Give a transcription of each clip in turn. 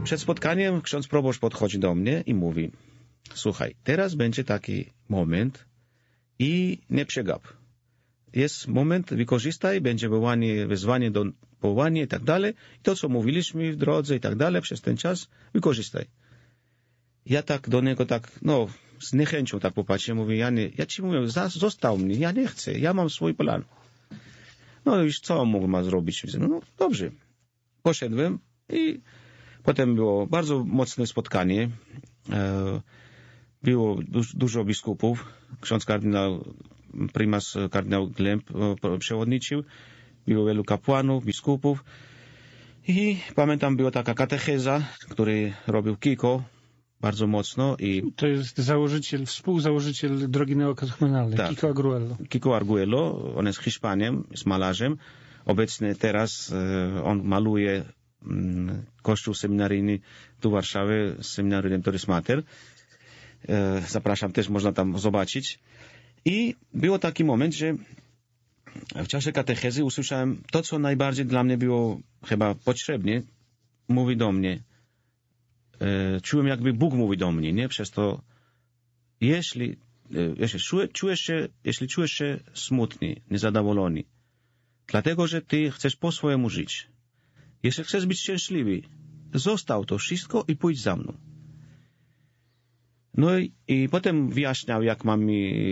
przed spotkaniem ksiądz proboszcz podchodzi do mnie i mówi: słuchaj, teraz będzie taki moment i nie przegap. Jest moment, wykorzystaj, będzie wezwanie do powołania i tak dalej. I to, co mówiliśmy w drodze i tak dalej, przez ten czas, wykorzystaj. Ja tak do niego z niechęcią tak popatrzę, mówię, ja ci mówię, został mnie, ja nie chcę, ja mam swój plan. No już co on mógł zrobić? No dobrze. Poszedłem i potem było bardzo mocne spotkanie. Było dużo biskupów. Ksiądz prymas kardynał Glemp przewodniczył. Było wielu kapłanów, biskupów. I pamiętam, była taka katecheza, który robił Kiko bardzo mocno. To jest współzałożyciel drogi neokatechumenalnej, tak. Kiko Arguello. Kiko Arguello, on jest Hiszpaniem, jest malarzem. Obecnie teraz on maluje kościół seminaryjny tu w Warszawie, seminarium Redemptoris Mater. Zapraszam, też można tam zobaczyć. I był taki moment, że w czasie katechezy usłyszałem to, co najbardziej dla mnie było chyba potrzebne. Mówi do mnie. Czułem, jakby Bóg mówi do mnie, nie? Przez to, jeśli czujesz się smutny, niezadowolony, dlatego, że ty chcesz po swojemu żyć. Jeśli chcesz być szczęśliwy, zostaw to wszystko i pójdź za mną. No i potem wyjaśniał, jak mam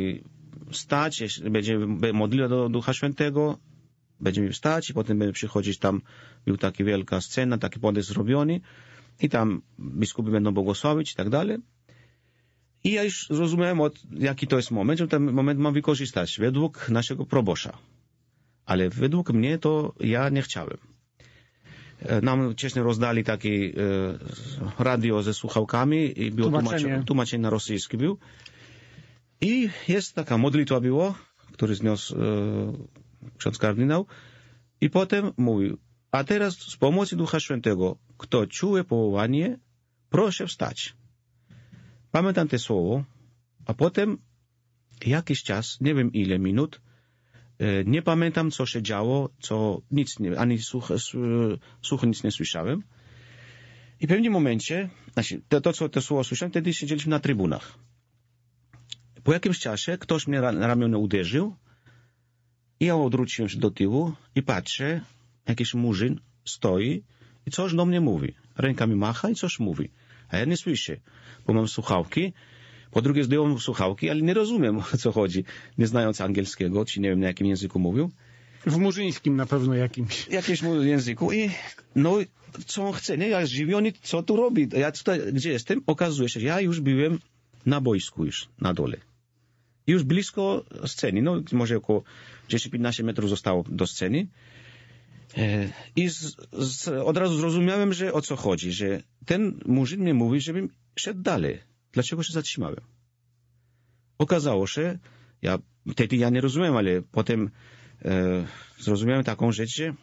stać, będziemy modliła do Ducha Świętego, będziemy wstać i potem będziemy przychodzić, tam był taka wielka scena, taki podest zrobiony i tam biskupi będą błogosławić i tak dalej. I ja już zrozumiałem, jaki to jest moment, że ten moment mam wykorzystać według naszego proboszcza. Ale według mnie to ja nie chciałem. Nam wcześniej rozdali takie radio ze słuchałkami i było tłumaczenie na rosyjski był. I jest taka modlitwa było, który zniósł ksiądz kardynał i potem mówił: a teraz z pomocy Ducha Świętego, kto czuje powołanie, proszę wstać. Pamiętam te słowo, a potem jakiś czas, nie wiem ile minut, nie pamiętam, co się działo, ani słuch nic nie słyszałem. I w pewnym momencie, to słowo słyszałem, wtedy siedzieliśmy na trybunach. Po jakimś czasie ktoś mnie na ramię uderzył i ja odwróciłem się do tyłu i patrzę, jakiś murzyn stoi i coś do mnie mówi. Rękami macha i coś mówi. A ja nie słyszę, bo mam słuchawki. Po drugie zdjąłem słuchawki, ale nie rozumiem, o co chodzi. Nie znając angielskiego, czy nie wiem, na jakim języku mówił. W murzyńskim na pewno jakimś. Jakimś języku. I co on chce, nie? Ja zdziwiony, co tu robi. Ja tutaj, gdzie jestem, okazuje się, że ja już byłem na boisku już, na dole. Już blisko sceny, może około 10-15 metrów zostało do sceny. I od razu zrozumiałem, że o co chodzi, że ten murzyn mnie mówi, żebym szedł dalej. Dlaczego się zatrzymałem? Okazało się, wtedy ja nie rozumiałem, ale potem zrozumiałem taką rzecz, że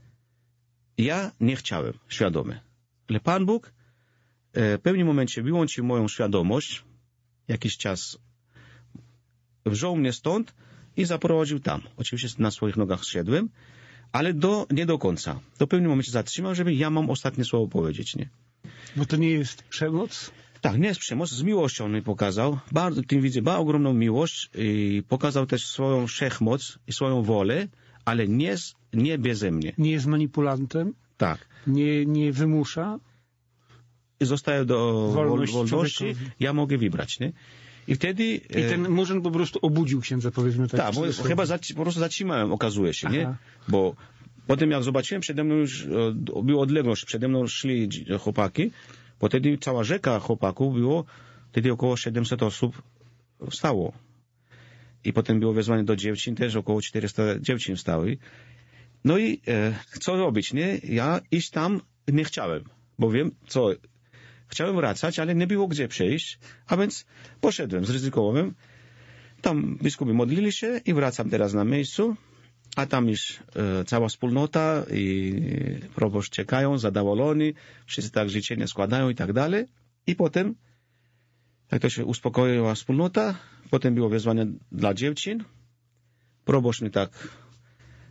ja nie chciałem, świadomie. Ale Pan Bóg w pewnym momencie wyłączył moją świadomość, jakiś czas wziął mnie stąd i zaprowadził tam. Oczywiście na swoich nogach zszedłem, ale nie do końca. Do pewnym momencie zatrzymał, żeby ja mam ostatnie słowo powiedzieć, nie? Bo to nie jest przemoc? Tak, nie jest przemoc. Z miłością on mi pokazał. W tym widzę ogromną miłość i pokazał też swoją wszechmoc i swoją wolę, ale nie beze mnie. Nie jest manipulantem? Tak. Nie wymusza? Zostaje do wolności. Ja mogę wybrać, nie? I wtedy... I ten murzyn po prostu obudził księdza, powiedzmy tak. Tak, bo chyba po prostu zatrzymałem, okazuje się, nie? Bo potem jak zobaczyłem, przede mną już była odległość, przede mną szli chłopaki, bo wtedy cała rzeka chłopaków było, wtedy około 700 osób stało. I potem było wezwanie do dziewczyn, też około 400 dziewczyn stały. No i co robić, nie? Ja iść tam nie chciałem, bo wiem, chciałem wracać, ale nie było gdzie przejść, a więc poszedłem, zryzykowałem. Tam biskupi modlili się i wracam teraz na miejscu, a tam już cała wspólnota i proboszcz czekają, zadowoleni, wszyscy tak życzenia składają i tak dalej. I potem, jak to się uspokoiła wspólnota, potem było wezwanie dla dziewczyn. Proboszcz mnie tak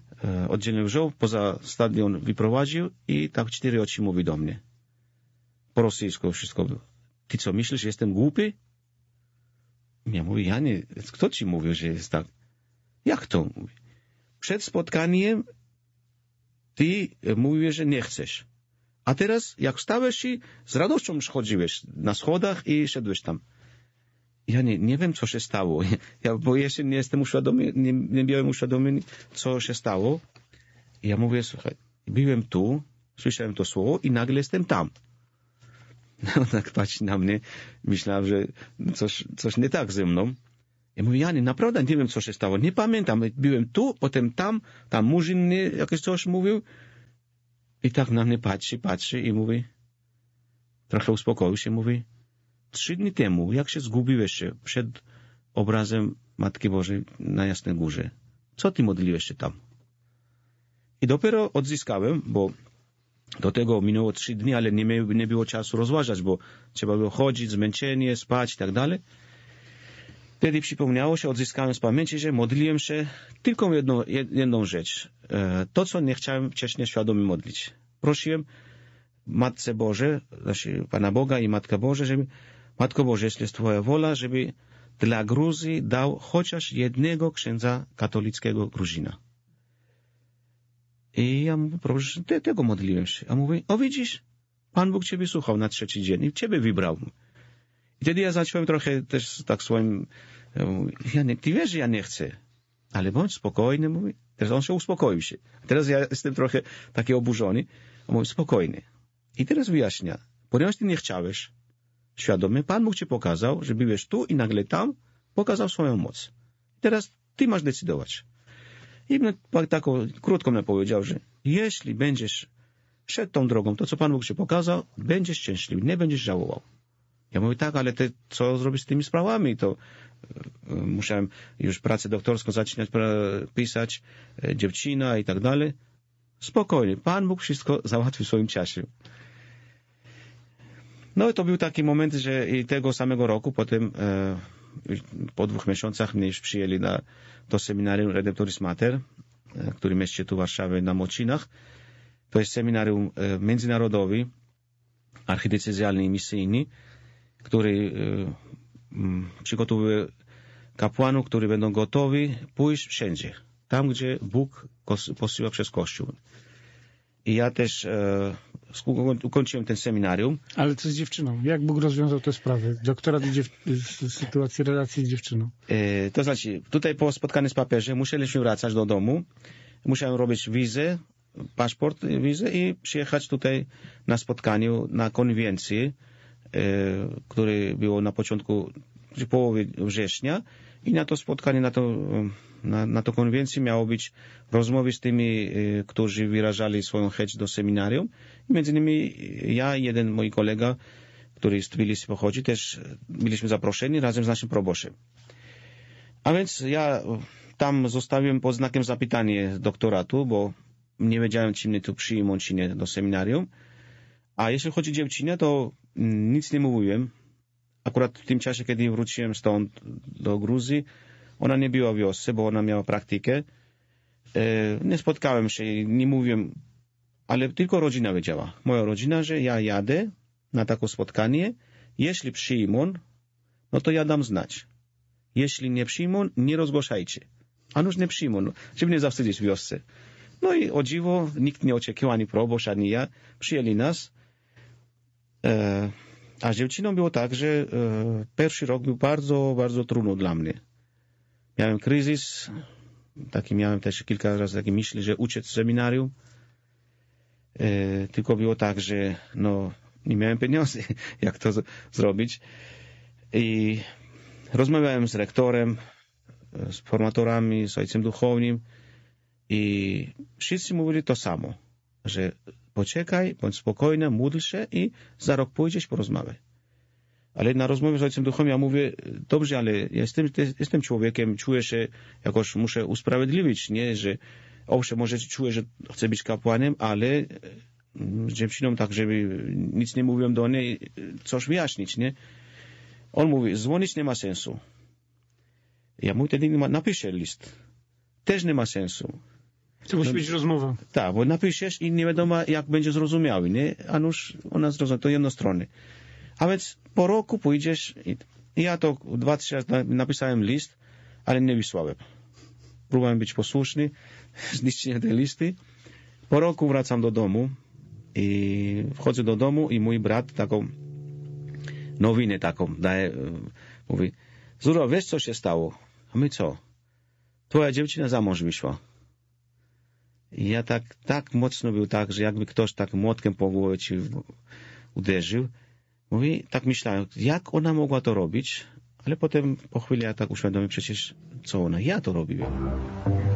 oddzielnie wziął, poza stadion wyprowadził i tak 4 oczy mówi do mnie. po rosyjsku wszystko było. Ty co, myślisz, że jestem głupi? Ja mówię, Janie, kto ci mówił, że jest tak? Jak to mówi? Przed spotkaniem ty mówiłeś, że nie chcesz. A teraz, jak wstałeś i z radością chodziłeś na schodach i szedłeś tam. Ja nie wiem, co się stało. Bo jeszcze nie jestem uświadomiony, nie byłem uświadomiony, co się stało. I ja mówię, słuchaj, byłem tu, słyszałem to słowo i nagle jestem tam. On tak patrzy na mnie, myślałem, że coś nie tak ze mną. Ja mówię, Janie, naprawdę nie wiem, co się stało. Nie pamiętam. Byłem tu, potem tam murzyn mnie jakieś coś mówił. I tak na mnie patrzy i mówi, trochę uspokoił się, mówi, 3 dni temu, jak się zgubiłeś się przed obrazem Matki Bożej na Jasnej Górze, co ty modliłeś się tam? I dopiero odzyskałem, bo do tego minęło 3 dni, ale nie było czasu rozważać, bo trzeba było chodzić, zmęczenie, spać i tak dalej. Wtedy przypomniało się, odzyskałem z pamięci, że modliłem się tylko jedną rzecz. To, co nie chciałem wcześniej świadomie modlić. Prosiłem Matce Boże, znaczy Pana Boga i Matkę Boże, żeby Matko Boże, jeśli jest Twoja wola, żeby dla Gruzji dał chociaż jednego księdza katolickiego Gruzina. I ja mówię, proszę, tego modliłem się. A mówię, o widzisz, Pan Bóg Ciebie słuchał na 3. dzień i Ciebie wybrał. I wtedy ja zacząłem trochę też tak swoim, ty wiesz, że ja nie chcę, ale bądź spokojny, mówi. Teraz on się uspokoił się. Teraz ja jestem trochę taki oburzony. On mówi, spokojny. I teraz wyjaśnia, ponieważ ty nie chciałeś świadomie, Pan Bóg ci pokazał, że byłeś tu i nagle tam pokazał swoją moc. Teraz ty masz decydować. I tak krótko mnie powiedział, że jeśli będziesz szedł tą drogą, to co Pan Bóg ci pokazał, będziesz szczęśliwy, nie będziesz żałował. Ja mówię, tak, ale ty co zrobić z tymi sprawami? To musiałem już pracę doktorską zaczynać pisać, dziewczyna i tak dalej. Spokojnie, Pan Bóg wszystko załatwił w swoim czasie. No i to był taki moment, że i tego samego roku, potem po 2 miesiącach mnie już przyjęli do seminarium Redemptoris Mater, który mieści tu w Warszawie na Mocinach. To jest seminarium międzynarodowy, archidiecezjalny i misyjny, który przygotowuje kapłanów, którzy będą gotowi pójść wszędzie. Tam, gdzie Bóg posyła przez Kościół. I ja też ukończyłem ten seminarium. Ale co z dziewczyną? Jak Bóg rozwiązał tę sprawę? Doktorat sytuacji relacji z dziewczyną. To znaczy, tutaj po spotkaniu z papieżem musieliśmy wracać do domu. Musiałem robić wizę, paszport, wizę i przyjechać tutaj na spotkaniu, na konwencji, które było na początku, w połowie września. I na to spotkanie, na to konwencję miało być rozmowy z tymi, którzy wyrażali swoją chęć do seminarium. I między innymi ja i jeden mój kolega, który z Tbilisi pochodzi, też byliśmy zaproszeni razem z naszym proboszem. A więc ja tam zostawiłem pod znakiem zapytania doktoratu, bo nie wiedziałem, czy mnie tu przyjmą, czy nie do seminarium. A jeśli chodzi o dziewczynę, to nic nie mówiłem. Akurat w tym czasie, kiedy wróciłem stąd do Gruzji, ona nie była w wiosce, bo ona miała praktykę. Nie spotkałem się, nie mówiłem, ale tylko rodzina wiedziała. Moja rodzina, że ja jadę na takie spotkanie. Jeśli przyjmą, no to ja dam znać. Jeśli nie przyjmą, nie rozgłaszajcie. A już nie przyjmą, żeby nie zawstydzić w wiosce. No i o dziwo, nikt nie oczekiwał, ani proboszcz, ani ja. Przyjęli nas. A z dziewczyną było tak, że pierwszy rok był bardzo, bardzo trudny dla mnie. Miałem kryzys, miałem też kilka razy takie myśli, że uciec z seminarium. Tylko było tak, że nie miałem pieniędzy, jak to zrobić. I rozmawiałem z rektorem, z formatorami, z ojcem duchownym i wszyscy mówili to samo, że poczekaj, bądź spokojna, módl się i za rok pójdziesz, porozmawiaj. Ale na rozmowie z ojcem duchownym ja mówię, dobrze, ale jestem człowiekiem, czuję się, jakoś muszę usprawiedliwić, nie, że owszem, może czuję, że chcę być kapłanem, ale z dziewczyną tak, żeby nic nie mówiłem do niej, coś wyjaśnić, nie. On mówi, dzwonić nie ma sensu. Ja mówię, wtedy napiszę list. Też nie ma sensu. To musi być rozmowa. Tak, bo napiszesz i nie wiadomo, jak będzie zrozumiały, nie? A nuż ona zrozumie, to jednostronny. A więc po roku pójdziesz i ja to 2-3 razy napisałem list, ale nie wysłałem. Próbowałem być posłuszny, zniszczyłem te listy. Po roku wracam do domu i wchodzę do domu i mój brat taką nowinę taką daje, mówi: Zuro, wiesz co się stało? A my co? Twoja dziewczyna za mąż wyszła. I ja tak mocno był tak, że jakby ktoś tak młotkiem po głowie ci uderzył. Mówi, tak myślałem, jak ona mogła to robić? Ale potem po chwili ja tak uświadomiłem, przecież co ona? Ja to robiłem.